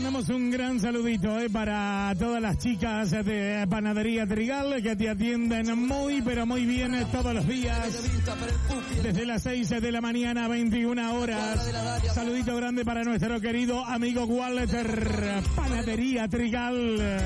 mandamos un gran saludito para todas las chicas de Panadería Trigal que te atienden muy pero muy bien todos los días desde las 6 de la mañana a 21 horas. Saludito grande para nuestro querido amigo Walter, Panadería Trigal.